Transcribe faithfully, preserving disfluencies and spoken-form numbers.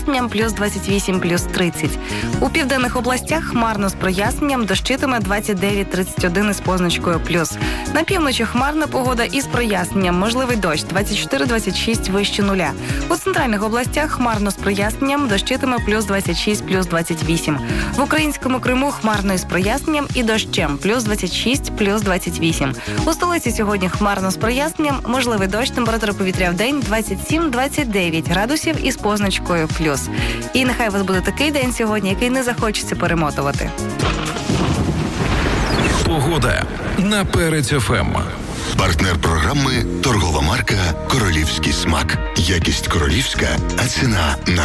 проясненням, плюс двадцять вісім, плюс тридцять. У південних областях хмарно з проясненням, дощитиме двадцять дев'ять тридцять один із позначкою плюс. На півночі хмарна погода із проясненням, можливий дощ двадцять чотири двадцять шість вище нуля. У центральних областях хмарно з проясненням, дощитиме плюс двадцять шість, плюс двадцять вісім. В українському Криму хмарно із проясненням і дощем, плюс двадцять шість, плюс двадцять вісім. У столиці сьогодні хмарно з проясненням, можливий дощ, температура повітря в день двадцять сім двадцять дев'ять градусів із позначкою плюс. І нехай у вас буде такий день сьогодні, який не захочеться перемотувати. Погода на Перець еф ем. Партнер програми – торгова марка «Королівський смак». Якість королівська, а ціна на